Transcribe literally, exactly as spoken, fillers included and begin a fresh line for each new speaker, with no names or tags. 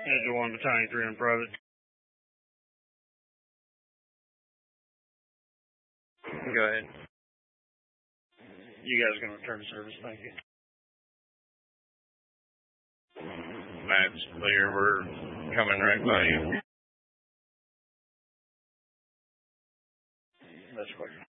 Edge one Battalion three on private. Go ahead. You guys can return to service. Thank you.
That's clear. We're coming right by you.
That's clear.